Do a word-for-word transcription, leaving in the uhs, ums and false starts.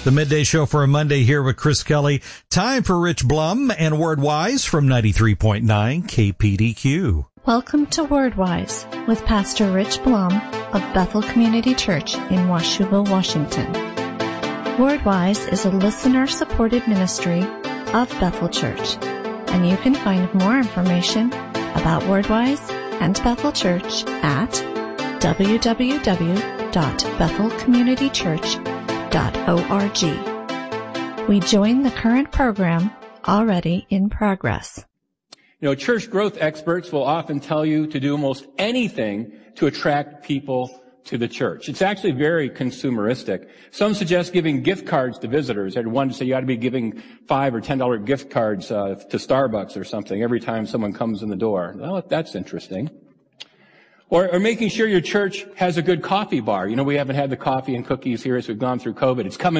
The Midday Show for a Monday here with Chris Kelly. Time for Rich Blum and Wordwise from ninety-three point nine K P D Q. Welcome to Wordwise with Pastor Rich Blum of Bethel Community Church in Washougal, Washington. Wordwise is a listener-supported ministry of Bethel Church, and you can find more information about Wordwise and Bethel Church at w w w dot bethel community church dot org. We join the current program already in progress. You know, church growth experts will often tell you to do almost anything to attract people to the church. It's actually very consumeristic. Some suggest giving gift cards to visitors. I had one to say you ought to be giving five or ten dollar gift cards uh, to Starbucks or something every time someone comes in the door. Well, that's interesting. Or, or making sure your church has a good coffee bar. You know, we haven't had the coffee and cookies here as we've gone through COVID. It's coming